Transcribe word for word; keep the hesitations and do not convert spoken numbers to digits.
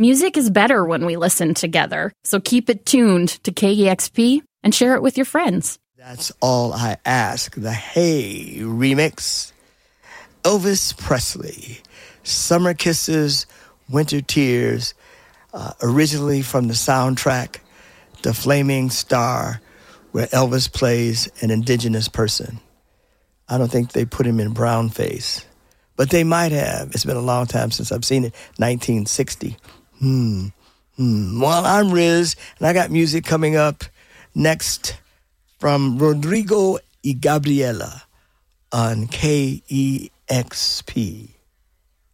Music is better when we listen together, so keep it tuned to K E X P and share it with your friends. That's All I Ask, the Hey remix. Elvis Presley, Summer Kisses, Winter Tears, uh, originally from the soundtrack, The Flaming Star, where Elvis plays an indigenous person. I don't think they put him in brownface, but they might have. It's been a long time since I've seen it, nineteen sixty. Hmm. Hmm. Well, I'm Riz, and I got music coming up next from Rodrigo y Gabriela on K E X P.